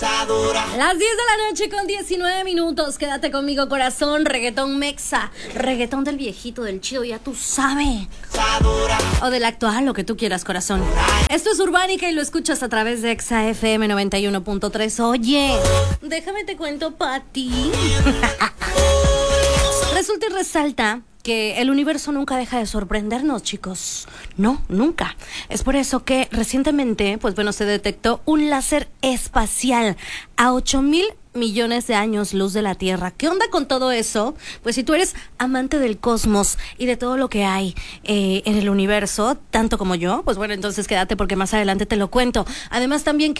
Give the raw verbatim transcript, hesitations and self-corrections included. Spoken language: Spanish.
Las diez de la noche con diecinueve minutos. Quédate conmigo, corazón. Reggaetón mexa. Reggaetón del viejito, del chido, ya tú sabes. O del actual, lo que tú quieras, corazón. Esto es Urbánica y lo escuchas a través de Exa F M noventa y uno punto tres. Oye, déjame te cuento, Pati. Resulta y resalta que el universo nunca deja de sorprendernos, chicos. No, nunca. Es por eso que recientemente, pues bueno, se detectó un láser espacial a ocho mil millones de años luz de la Tierra. ¿Qué onda con todo eso? Pues si tú eres amante del cosmos y de todo lo que hay eh, en el universo, tanto como yo, pues bueno, entonces quédate porque más adelante te lo cuento. Además también